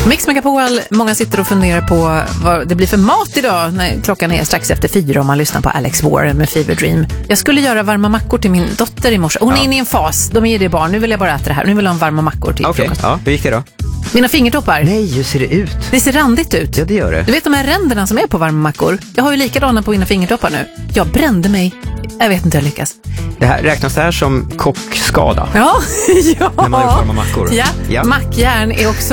Mix Megapol, många sitter och funderar på vad det blir för mat idag när klockan är strax efter 4 om man lyssnar på Alex Warren med Fever Dream. Jag skulle göra varma mackor till min dotter i morse. Hon är inne i en fas, de är det barn, nu vill jag bara äta det här. Nu vill jag ha varma mackor till frukost. Ja, hur gick det då? Mina fingertoppar. Nej, hur ser det ut? Det ser randigt ut. Ja, det gör det. Du vet de här ränderna som är på varma mackor? Jag har ju likadana på mina fingertoppar nu. Jag brände mig. Jag vet inte hur jag lyckas. Det här räknas det här som kockskada? Ja, ja. När man gör varma mackor? Ja, mackjärn är också